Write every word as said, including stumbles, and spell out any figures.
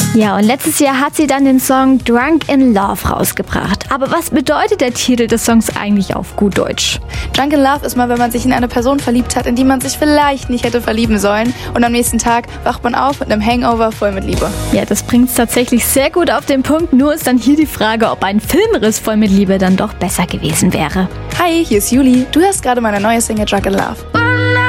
Ja, und letztes Jahr hat sie dann den Song Drunk in Love rausgebracht. Aber was bedeutet der Titel des Songs eigentlich auf gut Deutsch? Drunk in Love ist mal, wenn man sich in eine Person verliebt hat, in die man sich vielleicht nicht hätte verlieben sollen. Und am nächsten Tag wacht man auf mit einem Hangover voll mit Liebe. Ja, das bringt es tatsächlich sehr gut auf den Punkt. Nur ist dann hier die Frage, ob ein Filmriss voll mit Liebe dann doch besser gewesen wäre. Hi, hier ist Juli. Du hörst gerade meine neue Single Drunk in Love.